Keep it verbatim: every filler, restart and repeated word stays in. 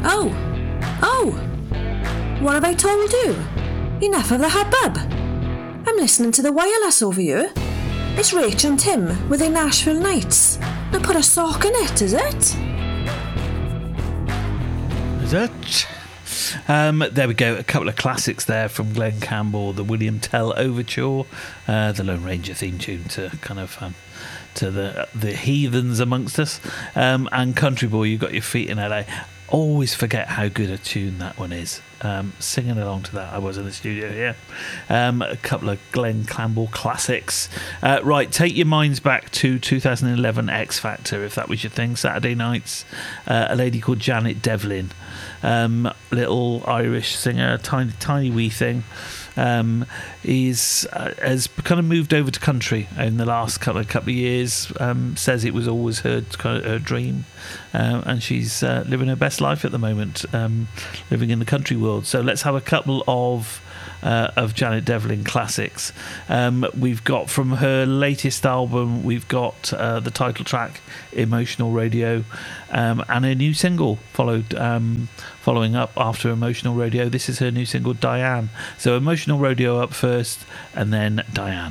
Oh, oh, what have I told you? Enough of the hubbub. I'm listening to the wireless over here. It's Rach and Tim with their Nashville Nights. Now put a sock in it, is it? Is it? Um, there we go, a couple of classics there from Glenn Campbell, the William Tell Overture, uh, the Lone Ranger theme tune to kind of um, to the the heathens amongst us, um, and Country Boy, You Got Your Feet in L A. Always forget how good a tune that one is. Um, singing along to that, I was in the studio here. Um, a couple of Glenn Campbell classics. Uh, right, take your minds back to two thousand eleven X Factor, if that was your thing. Saturday nights, uh, a lady called Janet Devlin, um, little Irish singer, tiny, tiny wee thing. Um, he's uh, has kind of moved over to country in the last couple of couple of years. Um, says it was always her kind of her dream, uh, and she's uh, living her best life at the moment, um, living in the country world. So let's have a couple of uh, of Janet Devlin classics. Um, we've got from her latest album, we've got uh, the title track "Emotional Radio," um, and a new single followed. Um, Following up after Emotional Radio, this is her new single, Diane. So Emotional Radio up first, and then Diane.